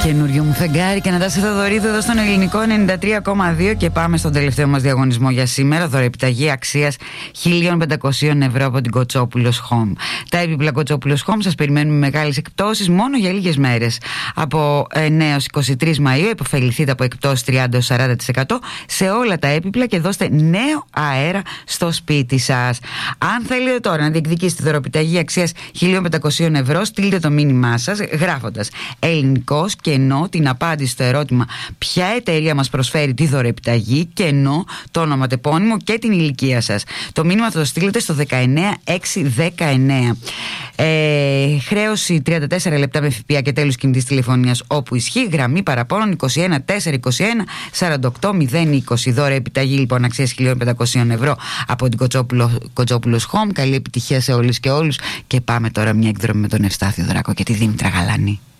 Καινούριο μου φεγγάρι και Νατάσα Θεοδωρίδου εδώ στον Ελληνικό 93,2 και πάμε στον τελευταίο μας διαγωνισμό για σήμερα. Δωρεοπιταγή αξίας 1.500 ευρώ από την Κοτσόπουλος Home. Τα έπιπλα Κοτσόπουλος Home σας περιμένουν με μεγάλες εκπτώσεις μόνο για λίγες μέρες. Από 9 έως 23 Μαΐου επωφεληθείτε από εκπτώσεις 30-40% σε όλα τα έπιπλα και δώστε νέο αέρα στο σπίτι σας. Αν θέλετε τώρα να διεκδικήσετε δωρεοπιταγή αξίας 1.500 ευρώ, στείλτε το μήνυμά σας γράφοντας ελληνικός και ενώ την απάντηση στο ερώτημα ποια εταιρεία μας προσφέρει τη δωρεοπιταγή και ενώ το ονοματεπώνυμο και την ηλικία σας. Το μήνυμα θα το στείλετε στο 19619. Χρέωση 34 λεπτά με ΦΠΑ και τέλος κινητής τηλεφωνίας όπου ισχύει. Γραμμή παραπώνων 21421 48 020. Δωρεοπιταγή λοιπόν αξίας 1.500 ευρώ από την Κοτσόπουλος Home. Καλή επιτυχία σε όλους και όλους και πάμε τώρα μια εκδρομή με τον Ευστάθιο Δράκο και τη Δήμητρα Γαλανή.